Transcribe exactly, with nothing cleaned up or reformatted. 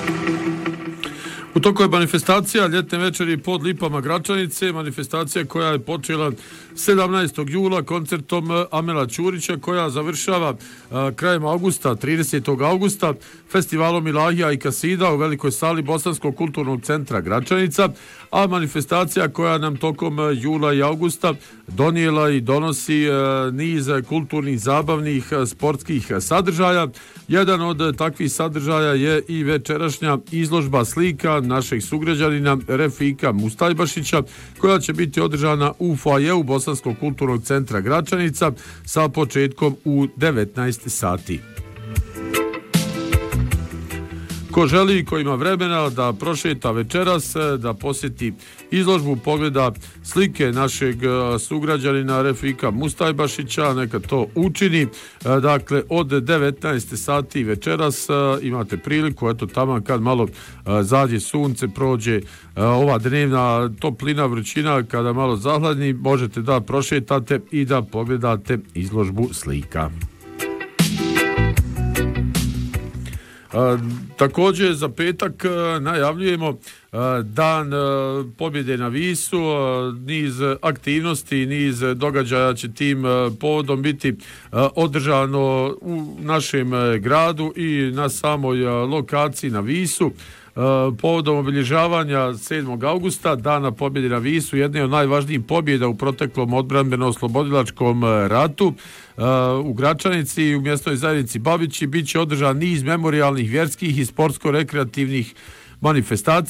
U toku je manifestacija ljetne večeri pod Lipama Gračanice, manifestacija koja je počela sedamnaestog jula koncertom Amela Ćurića, koja završava a, krajem augusta, tridesetog augusta, festivalom Ilahija i Kasida u velikoj sali Bosanskog kulturnog centra Gračanica, a manifestacija koja nam tokom jula i augusta donijela i donosi a, niz kulturnih, zabavnih, sportskih sadržaja. Jedan od takvih sadržaja je i večerašnja izložba slika našeg sugrađanina Refika Mustajbašića, koja će biti održana u foajeu Bosanskog kulturnog centra Gračanica sa početkom u devetnaest sati. Ko želi i ko ima vremena da prošeta večeras, da posjeti izložbu, pogleda slike našeg sugrađanina Refika Mustajbašića, neka to učini. Dakle, od devetnaest sati večeras imate priliku, eto tamo kad malo zađe sunce, prođe ova dnevna toplina, vrućina, kada malo zahladni, možete da prošetate i da pogledate izložbu slika. A, također za petak a, najavljujemo a, dan a, pobjede na Visu, a, niz aktivnosti, niz događaja će tim a, povodom biti a, održano u našem a, gradu i na samoj a, lokaciji na Visu. Uh, povodom obilježavanja sedmog augusta, dana pobjede na Visu, jedne od najvažnijih pobjeda u proteklom odbrambeno-oslobodilačkom ratu uh, u Gračanici i u mjesnoj zajednici Babići, bit će održan niz memorijalnih, vjerskih i sportsko-rekreativnih manifestacija.